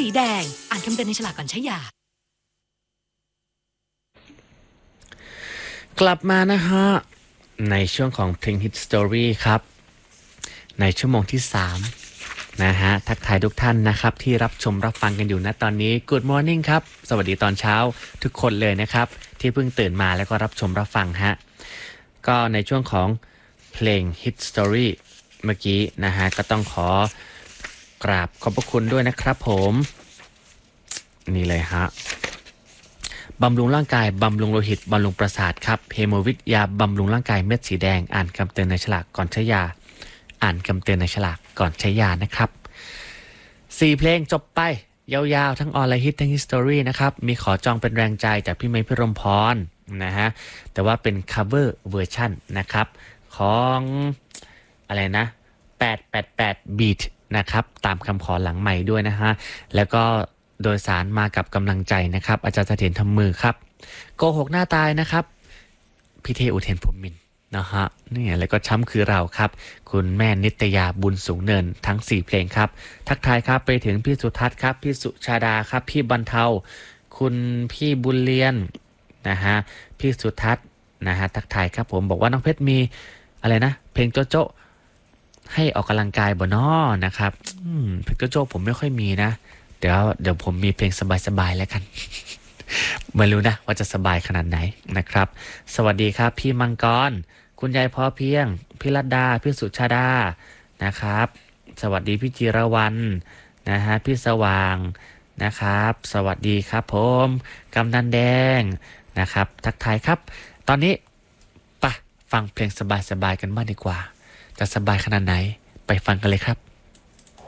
แดงอ่านคำเตือนในฉลากก่อนใช้ยากลับมานะฮะในช่วงของเพลง Hit Story ครับในชั่วโมงที่3นะฮะทักทายทุกท่านนะครับที่รับชมรับฟังกันอยู่ณตอนนี้ Good Morning ครับสวัสดีตอนเช้าทุกคนเลยนะครับที่เพิ่งตื่นมาแล้วก็รับชมรับฟังฮะก็ในช่วงของเพลง Hit Story เมื่อกี้นะฮะก็ต้องขอกราบขอบพระคุณด้วยนะครับผมนี่เลยฮะบำรุงร่างกายบำรุงโลหิตบำรุงประสาทครับเฮโมวิทยาบำรุงร่างกายเม็ดสีแดงอ่านคำเตือนในฉลากก่อนใช้ยาอ่านคำเตือนในฉลากก่อนใช้ยานะครับ4เพลงจบไปยาวๆทั้งออนไลน์ฮิตทั้งฮิสตอรี่นะครับมีขอจองเป็นแรงใจจากพี่ไมค์พิรมพรนะฮะแต่ว่าเป็น cover เวอร์ชันนะครับของอะไรนะ888 beat นะครับตามคำขอหลังใหม่ด้วยนะฮะแล้วก็โดยสารมากับกำลังใจนะครับอาจารย์เสถียรทำมือครับโกหกหน้าตายนะครับพี่เทอุเทนพรหมมินทร์นะฮะนี่แล้วก็ช้ำคือเราครับคุณแม่นิตยาบุญสูงเนินทั้ง4เพลงครับทักทายครับไปถึงพี่สุทัศน์ครับพี่สุชาดาครับพี่บรรเทาคุณพี่บุญเลียนนะฮะพี่สุทัศน์นะฮะทักทายครับผมบอกว่าน้องเพชรมีอะไรนะเพลงโจ๊ะโจ๊ะให้ออกกำลังกายบ่น้อนะครับเพลงโจ๊ะโจ๊ะผมไม่ค่อยมีนะเดี๋ยวผมมีเพลงสบายๆแล้วกันไม่รู้นะว่าจะสบายขนาดไหนนะครับสวัสดีครับพี่มังกรคุณยายพอเพียงพี่รัตดาพี่สุชาดานะครับสวัสดีพี่จิรวรรณนะฮะพี่สว่างนะครับสวัสดีครับผมกำนันแดงนะครับทักทายครับตอนนี้ไปฟังเพลงสบายๆกันบ้างดีกว่าจะสบายขนาดไหนไปฟังกันเลยครับ